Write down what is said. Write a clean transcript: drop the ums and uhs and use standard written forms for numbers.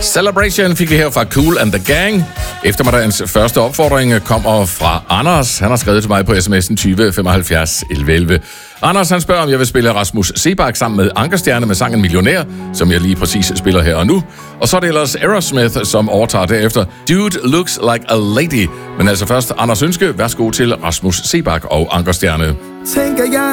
Celebration fik vi her fra Kool and the Gang. Eftermiddagens første opfordring kommer fra Anders. Han har skrevet til mig på sms'en 20 75 11 11. Anders han spørger, om jeg vil spille Rasmus Seebach sammen med Ankerstjerne med sangen Millionær, som jeg lige præcis spiller her og nu. Og så er det ellers Aerosmith, som overtager derefter Dude Looks Like a Lady. Men altså først Anders ønske. Værsgo til Rasmus Seebach og Ankerstjerne. Tænker jeg